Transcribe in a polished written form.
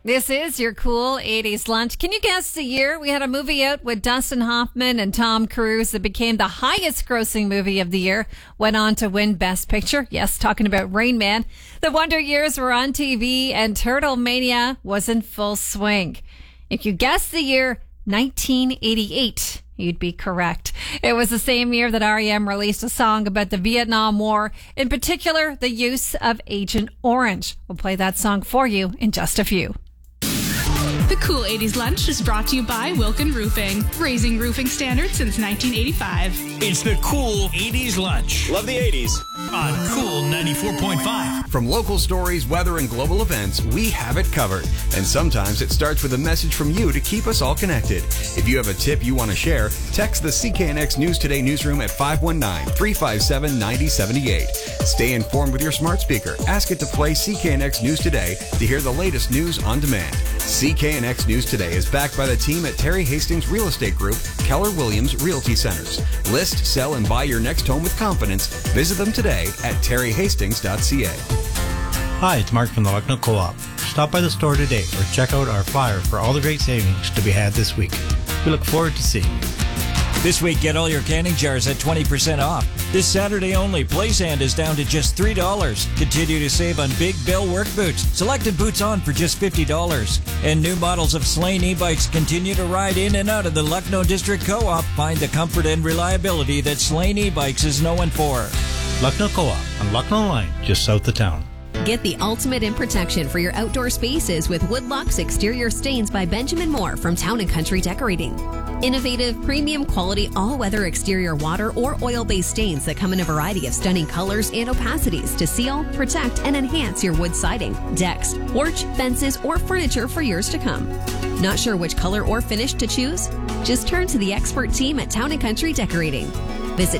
This is your cool 80s lunch. Can you guess the year? We had a movie out with Dustin Hoffman and Tom Cruise that became the highest grossing movie of the year. Went on to win Best Picture. Yes, talking about Rain Man. The Wonder Years were on TV and Turtle Mania was in full swing. If you guessed the year 1988, you'd be correct. It was the same year that R.E.M. released a song about the Vietnam War, in particular, the use of Agent Orange. We'll play that song for you in just a few. The Cool 80s Lunch is brought to you by Wilkin Roofing, raising roofing standards since 1985. It's the Cool 80s Lunch. Love the 80s. On Cool 94.5. From local stories, weather, and global events, we have it covered. And sometimes it starts with a message from you to keep us all connected. If you have a tip you want to share, text the CKNX News Today newsroom at 519-357-9078. Stay informed with your smart speaker. Ask it to play CKNX News Today to hear the latest news on demand. CKNX News Today is backed by the team at Terry Hastings Real Estate Group, Keller Williams Realty Centers. List, sell, and buy your next home with confidence. Visit them today at terryhastings.ca. Hi, it's Mark from the Lucknow Co-op. Stop by the store today or check out our flyer for all the great savings to be had this week. We look forward to seeing you. This week, get all your canning jars at 20% off. This Saturday only, Playsand is down to just $3. Continue to save on Big Bill work boots. Selected boots on for just $50. And new models of Slane e-bikes continue to ride in and out of the Lucknow District Co-op. Find the comfort and reliability that Slane e-bikes is known for. Lucknow Co-op on Lucknow Line, just south of town. Get the ultimate in protection for your outdoor spaces with Woodlock's Exterior Stains by Benjamin Moore from Town & Country Decorating. Innovative, premium quality, all-weather exterior water or oil-based stains that come in a variety of stunning colors and opacities to seal, protect, and enhance your wood siding, decks, porch, fences, or furniture for years to come. Not sure which color or finish to choose? Just turn to the expert team at Town & Country Decorating. Visit